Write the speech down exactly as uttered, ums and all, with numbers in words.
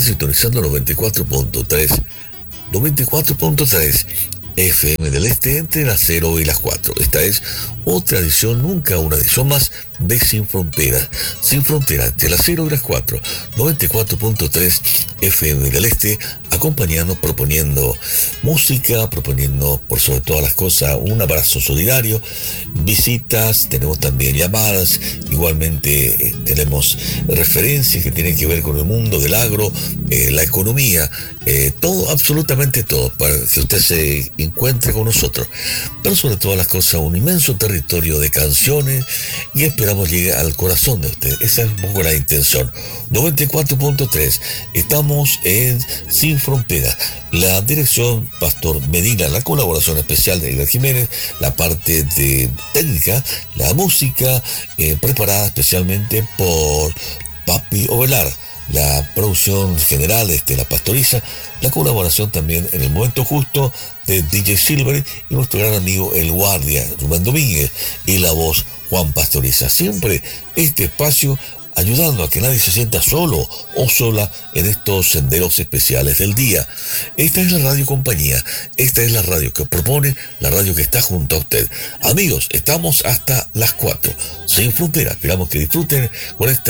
sintonizando noventa y cuatro punto tres, noventa y cuatro punto tres F M del Este entre las cero y las cuatro. Esta es otra edición, nunca una edición más de Sin Fronteras. Sin Fronteras, entre las cero y las cuatro. noventa y cuatro punto tres F M del Este, acompañando, proponiendo música, proponiendo por sobre todas las cosas un abrazo solidario, visitas, tenemos también llamadas, igualmente eh, tenemos referencias que tienen que ver con el mundo del agro, eh, la economía, eh, todo, absolutamente todo, para que usted se encuentre con nosotros. Pero sobre todas las cosas, un inmenso territorio de canciones y esperamos llegue al corazón de usted. Esa es un poco la intención. noventa y cuatro punto tres, estamos en Sin Fronteras. La dirección, Pastor Medina, la colaboración especial de Edgar Jiménez, la parte de técnica, la música, eh, preparada especialmente por Papi Ovelar. La producción general de La Pastoriza, la colaboración también en el momento justo de D J Silver y nuestro gran amigo El Guardia, Rubén Domínguez, y la voz Juan Pastoriza. Siempre este espacio ayudando a que nadie se sienta solo o sola en estos senderos especiales del día. Esta es la radio compañía, esta es la radio que propone, la radio que está junto a usted. Amigos, estamos hasta las cuatro. Sin Fronteras, esperamos que disfruten con esta